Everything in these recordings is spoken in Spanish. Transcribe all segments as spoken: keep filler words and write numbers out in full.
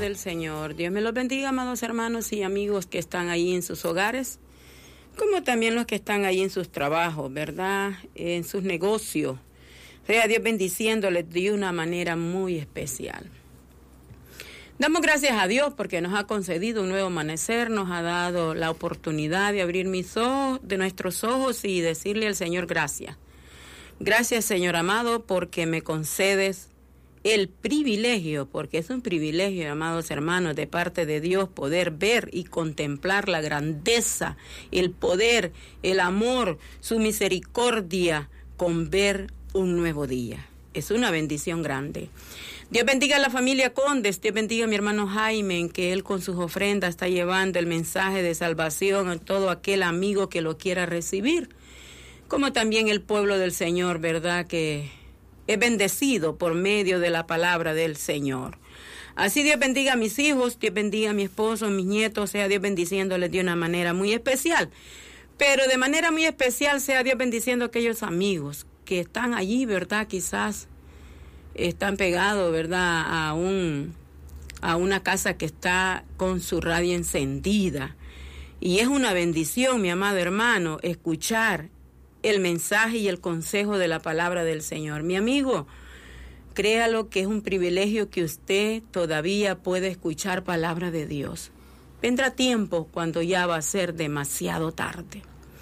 del Señor. Dios me los bendiga, amados hermanos y amigos que están ahí en sus hogares, como también los que están ahí en sus trabajos, ¿verdad? En sus negocios. Sea Dios bendiciéndoles de una manera muy especial. Damos gracias a Dios porque nos ha concedido un nuevo amanecer, nos ha dado la oportunidad de abrir mis ojos, de nuestros ojos y decirle al Señor gracias. Gracias, Señor amado, porque me concedes el privilegio, porque es un privilegio, amados hermanos, de parte de Dios, poder ver y contemplar la grandeza, el poder, el amor, su misericordia, con ver un nuevo día. Es una bendición grande. Dios bendiga a la familia Condes, Dios bendiga a mi hermano Jaime, en que él con sus ofrendas está llevando el mensaje de salvación a todo aquel amigo que lo quiera recibir, como también el pueblo del Señor, ¿verdad?, que es bendecido por medio de la palabra del Señor. Así Dios bendiga a mis hijos, Dios bendiga a mi esposo, a mis nietos, sea Dios bendiciéndoles de una manera muy especial. Pero de manera muy especial sea Dios bendiciendo a aquellos amigos que están allí, ¿verdad? Quizás están pegados, ¿verdad?, a un a una casa que está con su radio encendida. Y es una bendición, mi amado hermano, escuchar el mensaje y el consejo de la palabra del Señor. Mi amigo, créalo que es un privilegio que usted todavía puede escuchar palabra de Dios. Vendrá tiempo cuando ya va a ser demasiado tarde.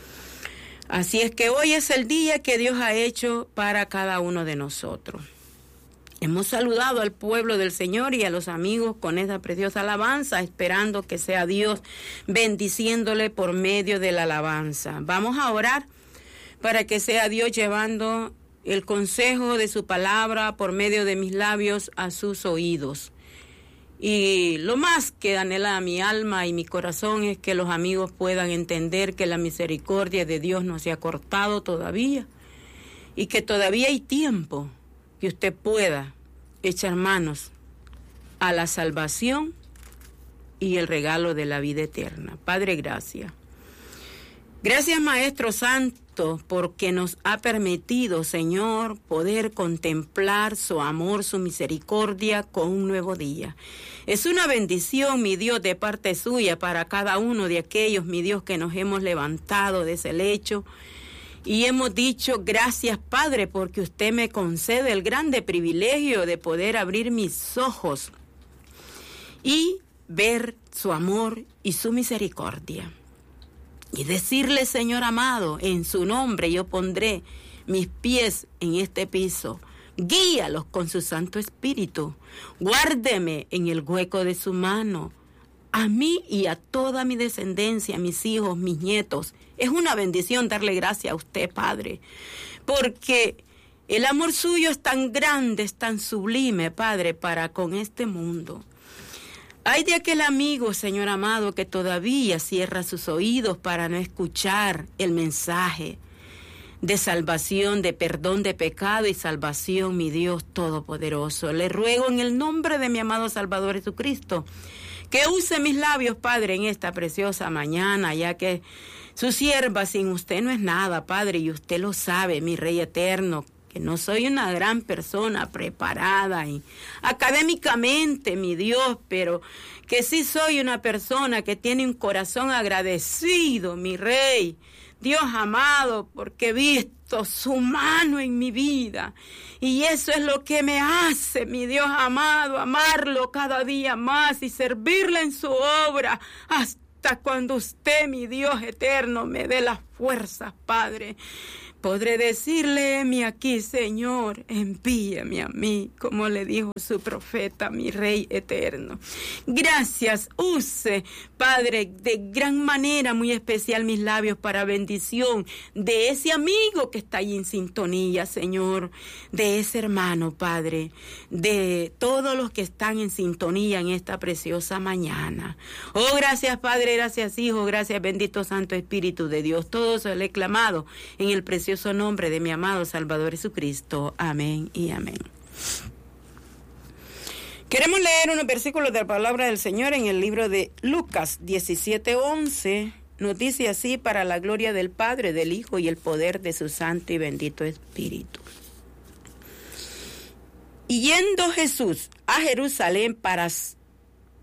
Así es que hoy es el día que Dios ha hecho para cada uno de nosotros. Hemos saludado al pueblo del Señor y a los amigos con esa preciosa alabanza, esperando que sea Dios bendiciéndole por medio de la alabanza. Vamos a orar para que sea Dios llevando el consejo de su palabra por medio de mis labios a sus oídos. Y lo más que anhela mi alma y mi corazón es que los amigos puedan entender que la misericordia de Dios no se ha cortado todavía y que todavía hay tiempo que usted pueda echar manos a la salvación y el regalo de la vida eterna. Padre, gracias. Gracias, Maestro Santo, porque nos ha permitido, Señor, poder contemplar su amor, su misericordia con un nuevo día. Es una bendición, mi Dios, de parte suya para cada uno de aquellos, mi Dios, que nos hemos levantado de ese lecho y hemos dicho, gracias, Padre, porque usted me concede el grande privilegio de poder abrir mis ojos y ver su amor y su misericordia. Y decirle, Señor amado, en su nombre yo pondré mis pies en este piso. Guíalos con su Santo Espíritu. Guárdeme en el hueco de su mano. A mí y a toda mi descendencia, mis hijos, mis nietos. Es una bendición darle gracias a usted, Padre, porque el amor suyo es tan grande, es tan sublime, Padre, para con este mundo. Hay de aquel amigo, Señor amado, que todavía cierra sus oídos para no escuchar el mensaje de salvación, de perdón de pecado y salvación, mi Dios Todopoderoso. Le ruego en el nombre de mi amado Salvador Jesucristo que use mis labios, Padre, en esta preciosa mañana, ya que su sierva sin usted no es nada, Padre, y usted lo sabe, mi Rey eterno, que no soy una gran persona preparada y académicamente, mi Dios, pero que sí soy una persona que tiene un corazón agradecido, mi Rey, Dios amado, porque he visto su mano en mi vida. Y eso es lo que me hace, mi Dios amado, amarlo cada día más y servirle en su obra hasta cuando usted, mi Dios eterno, me dé las fuerzas, Padre. Podré decirle, heme aquí, Señor, envíame a mí, como le dijo su profeta, mi Rey eterno. Gracias, use, Padre, de gran manera, muy especial mis labios para bendición de ese amigo que está ahí en sintonía, Señor, de ese hermano, Padre, de todos los que están en sintonía en esta preciosa mañana. Oh, gracias, Padre, gracias, Hijo, gracias, bendito Santo Espíritu de Dios. Todo eso le he clamado en el precioso nombre de mi amado Salvador Jesucristo. Amén y amén. Queremos leer unos versículos de la palabra del Señor en el libro de Lucas diecisiete once. Nos dice así: para la gloria del Padre, del Hijo y el poder de su Santo y bendito Espíritu. Y yendo Jesús a Jerusalén para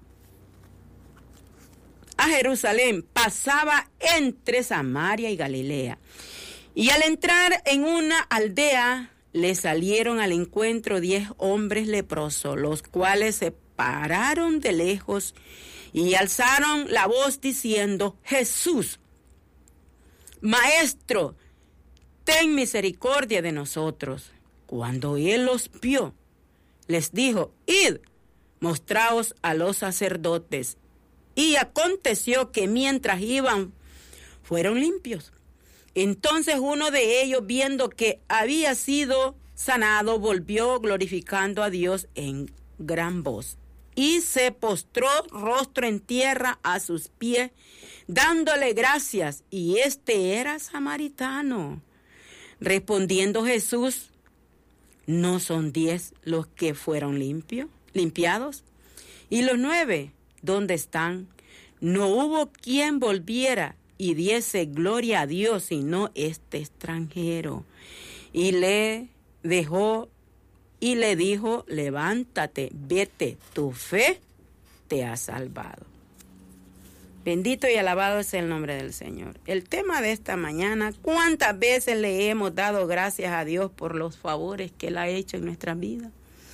a Jerusalén, pasaba entre Samaria y Galilea. Y al entrar en una aldea, le salieron al encuentro diez hombres leprosos, los cuales se pararon de lejos y alzaron la voz diciendo: Jesús, Maestro, ten misericordia de nosotros. Cuando él los vio, les dijo: Id, mostraos a los sacerdotes. Y aconteció que mientras iban, fueron limpios. Entonces uno de ellos, viendo que había sido sanado, volvió glorificando a Dios en gran voz. Y se postró rostro en tierra a sus pies, dándole gracias. Y este era samaritano. Respondiendo Jesús: ¿no son diez los que fueron limpios, limpiados? ¿Y los nueve dónde están? No hubo quien volviera y diese gloria a Dios, sino este extranjero. Y le dejó y le dijo: levántate, vete, tu fe te ha salvado. Bendito y alabado es el nombre del Señor. El tema de esta mañana: ¿cuántas veces le hemos dado gracias a Dios por los favores que Él ha hecho en nuestra vida?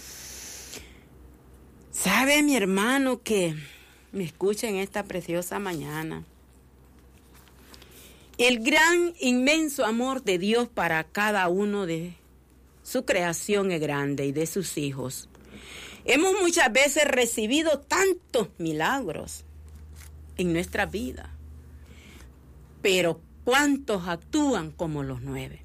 ¿Sabe, mi hermano, que me escucha en esta preciosa mañana? El gran, inmenso amor de Dios para cada uno de su creación es grande y de sus hijos. Hemos muchas veces recibido tantos milagros en nuestra vida, pero ¿cuántos actúan como los nueve?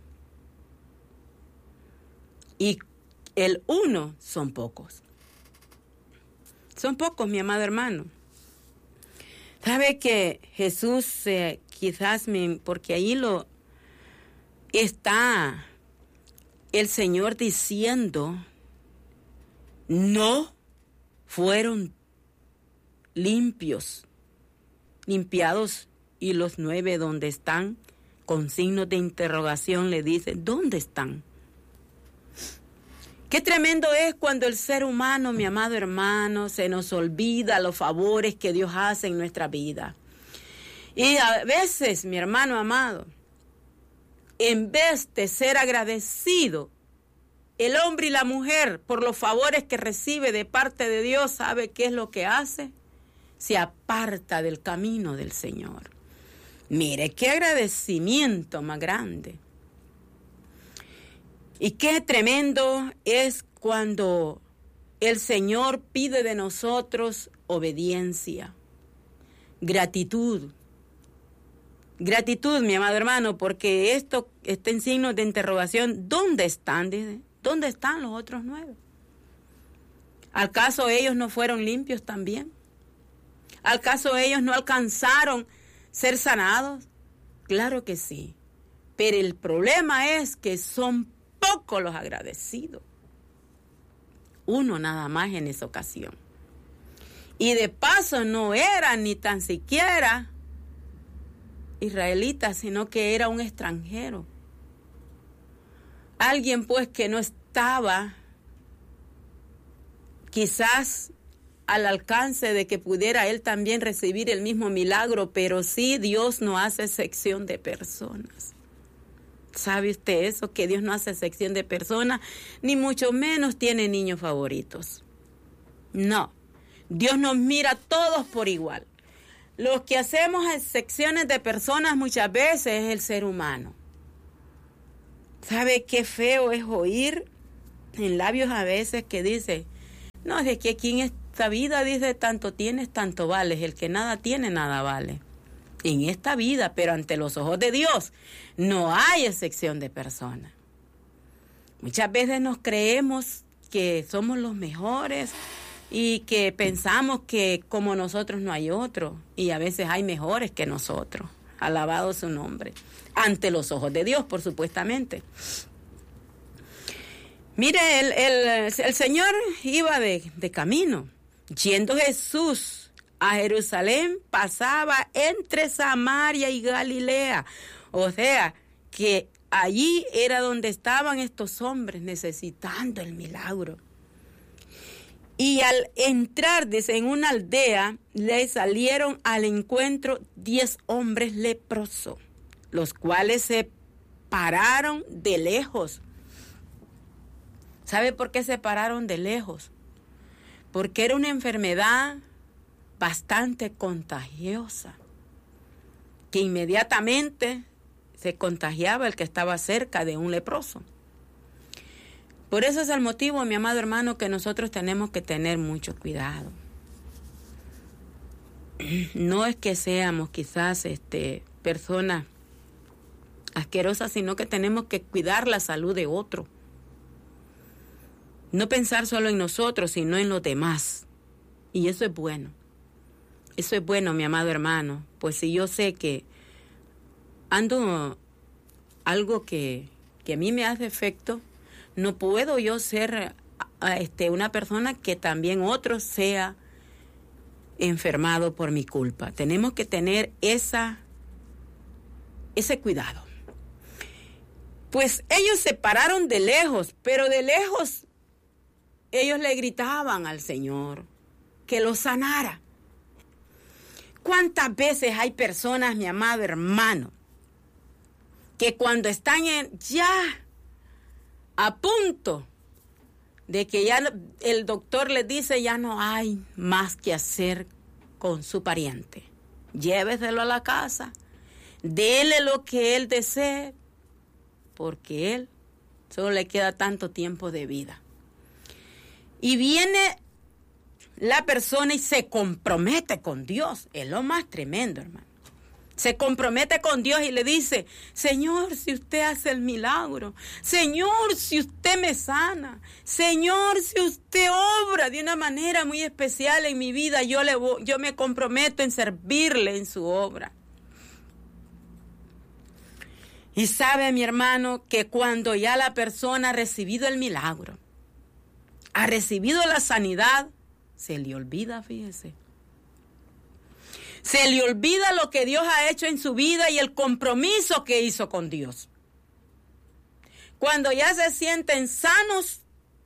Y el uno son pocos. Son pocos, mi amado hermano. ¿Sabe que Jesús, eh, quizás, me, porque ahí lo está el Señor diciendo, no fueron limpios, limpiados, y los nueve donde están, con signos de interrogación le dice, ¿dónde están? Qué tremendo es cuando el ser humano, mi amado hermano, se nos olvida los favores que Dios hace en nuestra vida. Y a veces, mi hermano amado, en vez de ser agradecido, el hombre y la mujer por los favores que recibe de parte de Dios, ¿sabe qué es lo que hace? Se aparta del camino del Señor. Mire, qué agradecimiento más grande. Y qué tremendo es cuando el Señor pide de nosotros obediencia, gratitud. Gratitud, mi amado hermano, porque esto está en signos de interrogación. ¿Dónde están? Dice, ¿dónde están los otros nueve? ¿Acaso ellos no fueron limpios también? ¿Acaso ellos no alcanzaron ser sanados? Claro que sí. Pero el problema es que son pocos los agradecidos. Uno nada más en esa ocasión. Y de paso no era ni tan siquiera israelita, sino que era un extranjero. Alguien pues que no estaba quizás al alcance de que pudiera él también recibir el mismo milagro, pero sí, Dios no hace excepción de personas. ¿Sabe usted eso? Que Dios no hace excepción de personas, ni mucho menos tiene niños favoritos. No, Dios nos mira a todos por igual. Los que hacemos excepciones de personas muchas veces es el ser humano. ¿Sabe qué feo es oír en labios a veces que dice, no, es que aquí en esta vida, dice, tanto tienes, tanto vales, el que nada tiene, nada vale. En esta vida, pero ante los ojos de Dios, no hay excepción de personas. Muchas veces nos creemos que somos los mejores y que pensamos que como nosotros no hay otro, y a veces hay mejores que nosotros. Alabado su nombre. Ante los ojos de Dios, por supuestamente. Mire, el, el, el Señor iba de, de camino. Yendo Jesús a Jerusalén, pasaba entre Samaria y Galilea. O sea, que allí era donde estaban estos hombres necesitando el milagro. Y al entrar, dice, en una aldea, le salieron al encuentro diez hombres leprosos, los cuales se pararon de lejos. ¿Sabe por qué se pararon de lejos? Porque era una enfermedad bastante contagiosa, que inmediatamente se contagiaba el que estaba cerca de un leproso. Por eso es el motivo, mi amado hermano, que nosotros tenemos que tener mucho cuidado. No es que seamos quizás este, personas asquerosas, sino que tenemos que cuidar la salud de otro. No pensar solo en nosotros, sino en los demás. Y eso es bueno. Eso es bueno, mi amado hermano. Pues si yo sé que ando algo que, que a mí me hace efecto, no puedo yo ser este, una persona que también otro sea enfermado por mi culpa. Tenemos que tener esa, ese cuidado. Pues ellos se pararon de lejos, pero de lejos ellos le gritaban al Señor que los sanara. ¿Cuántas veces hay personas, mi amado hermano, que cuando están en, ya a punto de que ya el doctor les dice ya no hay más que hacer con su pariente? Lléveselo a la casa, dele lo que él desee, porque él solo le queda tanto tiempo de vida. Y viene la persona y se compromete con Dios. Es lo más tremendo, hermano. Se compromete con Dios y le dice, Señor, si usted hace el milagro, Señor, si usted me sana, Señor, si usted obra de una manera muy especial en mi vida, yo, le voy, yo me comprometo en servirle en su obra. Y sabe, mi hermano, que cuando ya la persona ha recibido el milagro, ha recibido la sanidad, se le olvida, fíjese. Se le olvida lo que Dios ha hecho en su vida y el compromiso que hizo con Dios. Cuando ya se sienten sanos,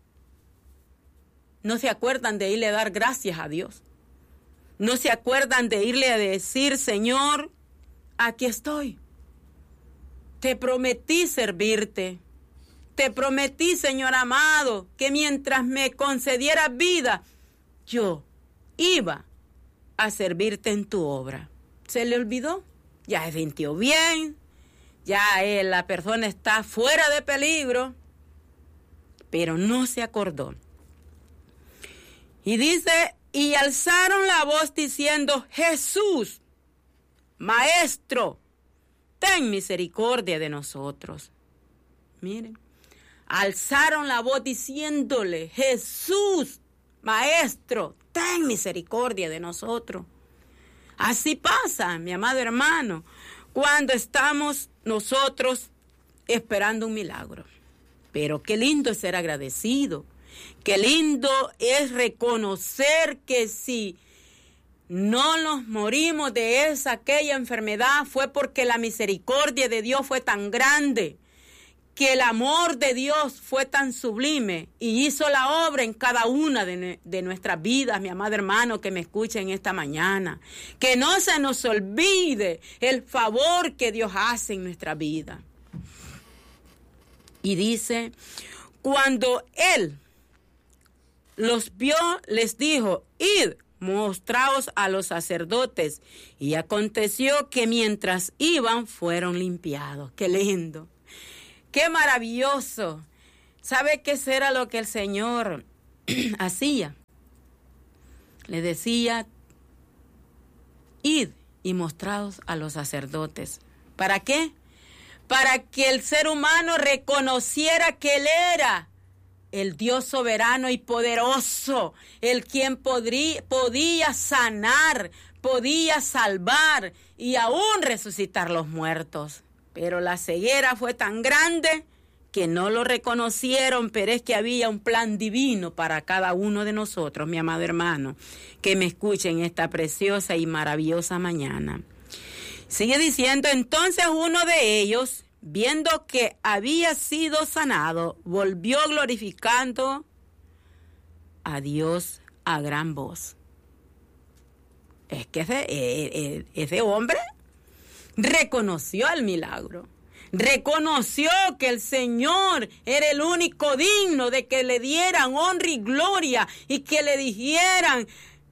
no se acuerdan de irle a dar gracias a Dios. No se acuerdan de irle a decir, Señor, aquí estoy. Te prometí servirte. Te prometí, Señor amado, que mientras me concedieras vida, yo iba a servirte en tu obra. ¿Se le olvidó? Ya se sintió bien, ya él, la persona está fuera de peligro, pero no se acordó. Y dice, y alzaron la voz diciendo, Jesús, Maestro, ten misericordia de nosotros. Miren, alzaron la voz diciéndole, Jesús, Maestro, ten misericordia de nosotros. Así pasa, mi amado hermano, cuando estamos nosotros esperando un milagro. Pero qué lindo es ser agradecido. Qué lindo es reconocer que si no nos morimos de esa, aquella enfermedad, fue porque la misericordia de Dios fue tan grande, que el amor de Dios fue tan sublime y hizo la obra en cada una de, de nuestras vidas, mi amado hermano que me escucha en esta mañana. Que no se nos olvide el favor que Dios hace en nuestra vida. Y dice, cuando Él los vio, les dijo, id, mostraos a los sacerdotes. Y aconteció que mientras iban, fueron limpiados. ¡Qué lindo! ¡Qué maravilloso! ¿Sabe qué era lo que el Señor hacía? Le decía, id y mostraos a los sacerdotes. ¿Para qué? Para que el ser humano reconociera que Él era el Dios soberano y poderoso, el quien podría, podía sanar, podía salvar y aún resucitar los muertos. Pero la ceguera fue tan grande que no lo reconocieron, pero es que había un plan divino para cada uno de nosotros, mi amado hermano, que me escuchen esta preciosa y maravillosa mañana. Sigue diciendo, entonces uno de ellos, viendo que había sido sanado, volvió glorificando a Dios a gran voz. Es que ese, ese, ese hombre reconoció el milagro. Reconoció que el Señor era el único digno de que le dieran honra y gloria y que le dijeran: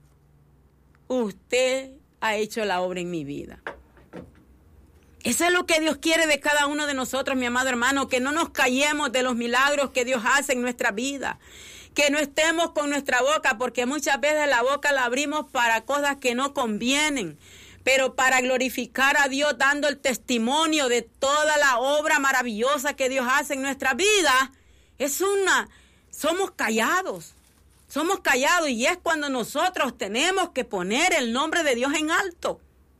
usted ha hecho la obra en mi vida. Eso es lo que Dios quiere de cada uno de nosotros, mi amado hermano, que no nos callemos de los milagros que Dios hace en nuestra vida, que no estemos con nuestra boca, porque muchas veces la boca la abrimos para cosas que no convienen, pero para glorificar a Dios, dando el testimonio de toda la obra maravillosa que Dios hace en nuestra vida. Es una, somos callados, somos callados, y es cuando nosotros tenemos que poner el nombre de Dios en alto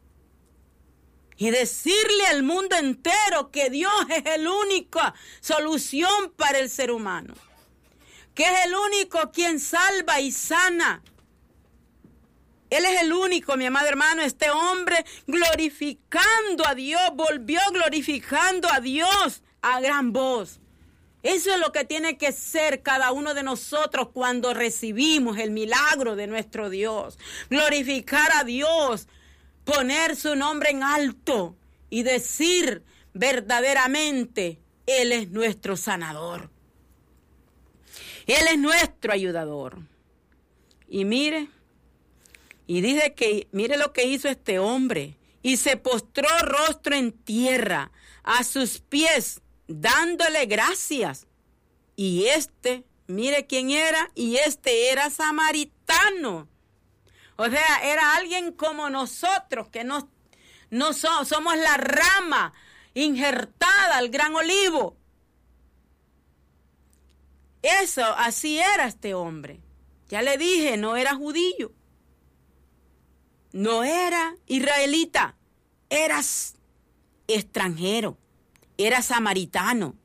y decirle al mundo entero que Dios es la única solución para el ser humano, que es el único quien salva y sana. Él es el único, mi amado hermano. Este hombre, glorificando a Dios, volvió glorificando a Dios a gran voz. Eso es lo que tiene que ser cada uno de nosotros cuando recibimos el milagro de nuestro Dios. Glorificar a Dios, poner su nombre en alto y decir verdaderamente: Él es nuestro sanador. Él es nuestro ayudador. Y mire, y dice que, mire lo que hizo este hombre. Y se postró rostro en tierra a sus pies, dándole gracias. Y este, mire quién era, y este era samaritano. O sea, era alguien como nosotros, que no, no so, somos la rama injertada al gran olivo. Eso, así era este hombre. Ya le dije, no era judío, no era israelita, era extranjero, era samaritano.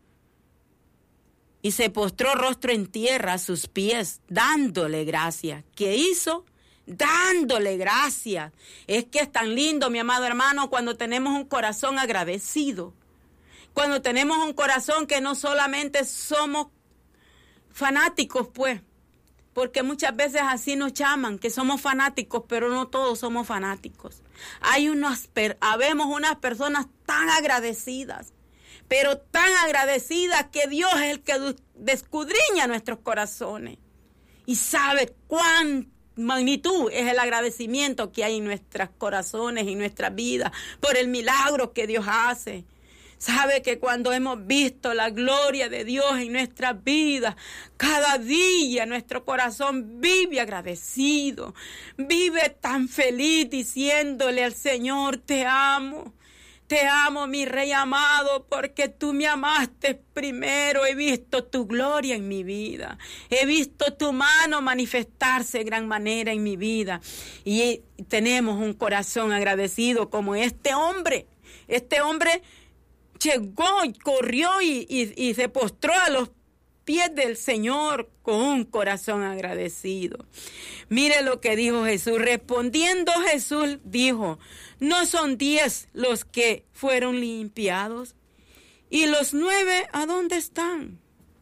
Y se postró rostro en tierra a sus pies, dándole gracias. ¿Qué hizo? Dándole gracias. Es que es tan lindo, mi amado hermano, cuando tenemos un corazón agradecido. Cuando tenemos un corazón que no solamente somos fanáticos, pues, porque muchas veces así nos llaman, que somos fanáticos, pero no todos somos fanáticos. Hay unas, habemos unas personas tan agradecidas, pero tan agradecidas que Dios es el que escudriña nuestros corazones y sabe cuán magnitud es el agradecimiento que hay en nuestros corazones y nuestras vidas por el milagro que Dios hace. Sabe que cuando hemos visto la gloria de Dios en nuestras vidas, cada día nuestro corazón vive agradecido, vive tan feliz diciéndole al Señor: te amo, te amo, mi Rey amado, porque tú me amaste primero. He visto tu gloria en mi vida, he visto tu mano manifestarse de gran manera en mi vida, y tenemos un corazón agradecido como este hombre. Este hombre llegó y corrió y, y, y se postró a los pies del Señor con un corazón agradecido. Mire lo que dijo Jesús. Respondiendo Jesús dijo: ¿no son diez los que fueron limpiados? ¿Y los nueve a dónde están?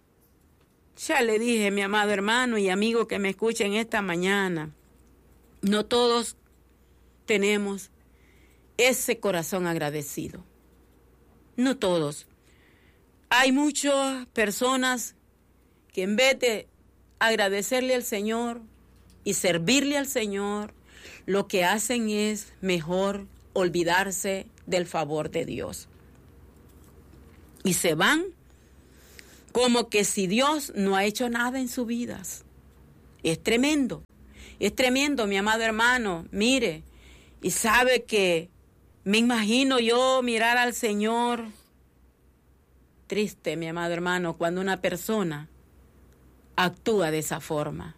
Ya le dije, mi amado hermano y amigo que me escuchen esta mañana, no todos tenemos ese corazón agradecido. No todos. Hay muchas personas que en vez de agradecerle al Señor y servirle al Señor, lo que hacen es mejor olvidarse del favor de Dios. Y se van como que si Dios no ha hecho nada en sus vidas. Es tremendo. Es tremendo, mi amado hermano. Mire, y sabe que me imagino yo mirar al Señor triste, mi amado hermano, cuando una persona actúa de esa forma.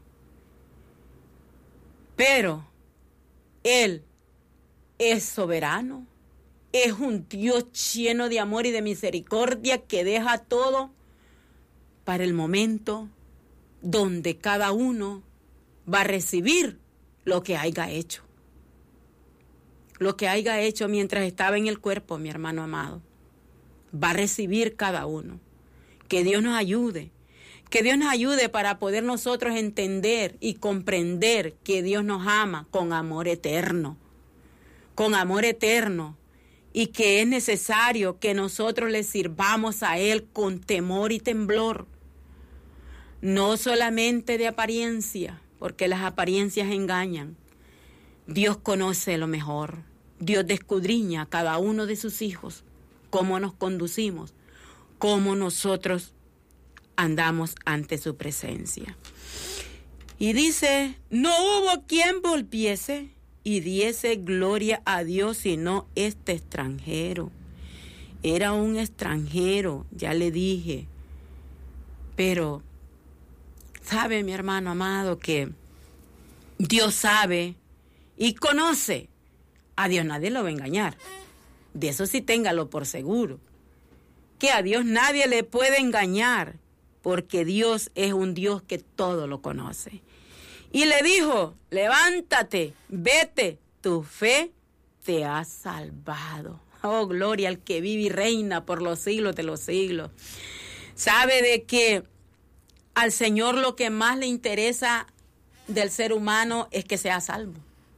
Pero Él es soberano, es un Dios lleno de amor y de misericordia que deja todo para el momento donde cada uno va a recibir lo que haya hecho. Lo que haya hecho mientras estaba en el cuerpo, mi hermano amado, va a recibir cada uno. Que Dios nos ayude, Que Dios nos ayude para poder nosotros entender y comprender que Dios nos ama con amor eterno, con amor eterno, y que es necesario que nosotros le sirvamos a Él con temor y temblor, no solamente de apariencia, porque las apariencias engañan. Dios conoce lo mejor, Dios escudriña a cada uno de sus hijos, cómo nos conducimos, cómo nosotros andamos ante su presencia. Y dice, no hubo quien volviese y diese gloria a Dios sino este extranjero. Era un extranjero, ya le dije. Pero, ¿sabe, mi hermano amado, que Dios sabe y conoce? A Dios nadie lo va a engañar. De eso sí téngalo por seguro. Que a Dios nadie le puede engañar, porque Dios es un Dios que todo lo conoce. Y le dijo, levántate, vete, tu fe te ha salvado. Oh, gloria al que vive y reina por los siglos de los siglos. Sabe de que al Señor lo que más le interesa del ser humano es que sea salvo.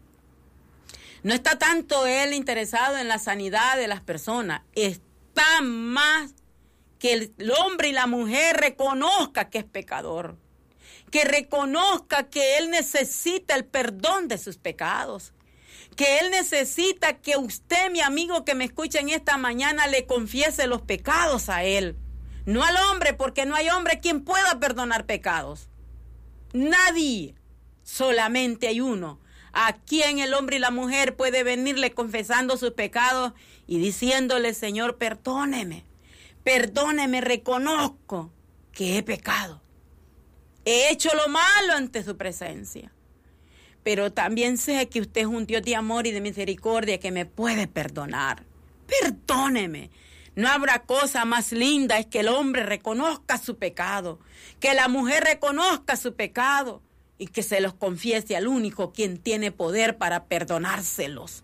No está tanto Él interesado en la sanidad de las personas, está más que el hombre y la mujer reconozca que es pecador, que reconozca que Él necesita el perdón de sus pecados, que Él necesita que usted, mi amigo que me escucha en esta mañana, le confiese los pecados a Él. No al hombre, porque no hay hombre quien pueda perdonar pecados. Nadie, solamente hay uno, a quien el hombre y la mujer puede venirle confesando sus pecados y diciéndole, Señor, perdóneme, perdóneme, reconozco que he pecado. He hecho lo malo ante su presencia. Pero también sé que usted es un Dios de amor y de misericordia que me puede perdonar. Perdóneme. No habrá cosa más linda es que el hombre reconozca su pecado, que la mujer reconozca su pecado y que se los confiese al único quien tiene poder para perdonárselos.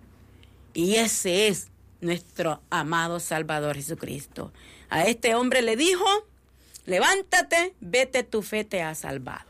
Y ese es nuestro amado Salvador Jesucristo. A este hombre le dijo, levántate, vete, tu fe te ha salvado.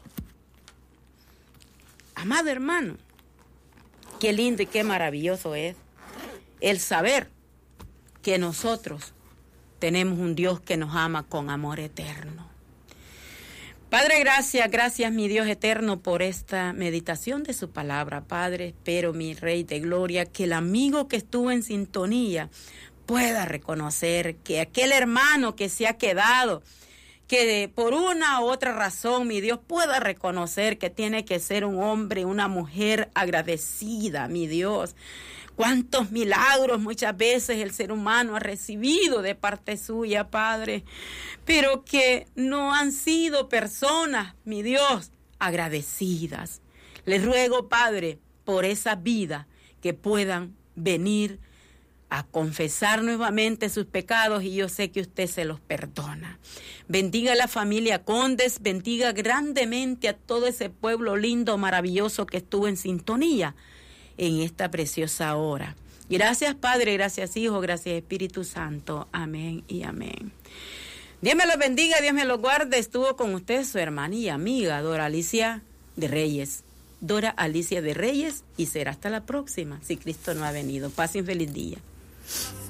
Amado hermano, qué lindo y qué maravilloso es el saber que nosotros tenemos un Dios que nos ama con amor eterno. Padre, gracias, gracias mi Dios eterno por esta meditación de su palabra. Padre, espero, mi Rey de Gloria, que el amigo que estuvo en sintonía pueda reconocer que aquel hermano que se ha quedado, que por una u otra razón, mi Dios, pueda reconocer que tiene que ser un hombre, una mujer agradecida, mi Dios. Cuántos milagros muchas veces el ser humano ha recibido de parte suya, Padre, pero que no han sido personas, mi Dios, agradecidas. Les ruego, Padre, por esa vida que puedan venir a confesar nuevamente sus pecados y yo sé que usted se los perdona. Bendiga a la familia Condes, bendiga grandemente a todo ese pueblo lindo, maravilloso que estuvo en sintonía en esta preciosa hora. Gracias, Padre, gracias, Hijo, gracias, Espíritu Santo. Amén y amén. Dios me los bendiga, Dios me los guarde. Estuvo con usted su hermana y amiga, Dora Alicia de Reyes. Dora Alicia de Reyes, y será hasta la próxima, si Cristo no ha venido. Pase un feliz día.